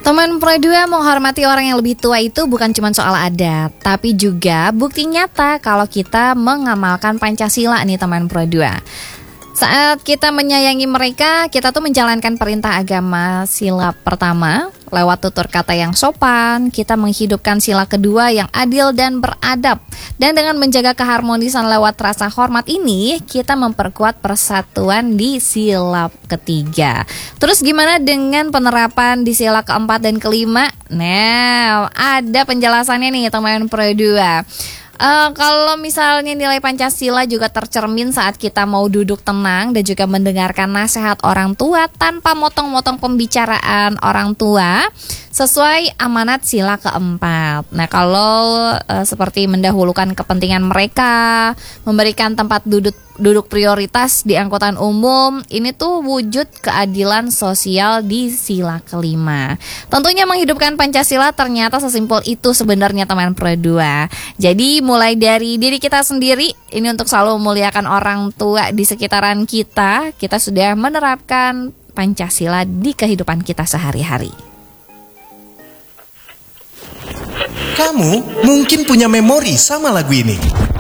Teman Pro 2, menghormati orang yang lebih tua itu bukan cuma soal adat, tapi juga bukti nyata kalau kita mengamalkan Pancasila nih teman Pro 2. Saat kita menyayangi mereka, kita tuh menjalankan perintah agama sila pertama lewat tutur kata yang sopan, kita menghidupkan sila kedua yang adil dan beradab. Dan dengan menjaga keharmonisan lewat rasa hormat ini, kita memperkuat persatuan di sila ketiga. Terus gimana dengan penerapan di sila keempat dan kelima? Nah, ada penjelasannya nih teman Pro 2. Kalau misalnya nilai Pancasila juga tercermin saat kita mau duduk tenang dan juga mendengarkan nasihat orang tua tanpa motong-motong pembicaraan orang tua sesuai amanat sila keempat. Nah, kalau seperti mendahulukan kepentingan mereka, memberikan tempat duduk prioritas di angkutan umum, ini tuh wujud keadilan sosial di sila kelima. Tentunya menghidupkan Pancasila ternyata sesimpel itu sebenarnya teman Pro 2. Jadi mulai dari diri kita sendiri, ini untuk selalu memuliakan orang tua di sekitaran kita, kita sudah menerapkan Pancasila di kehidupan kita sehari-hari. Kamu mungkin punya memori sama lagu ini.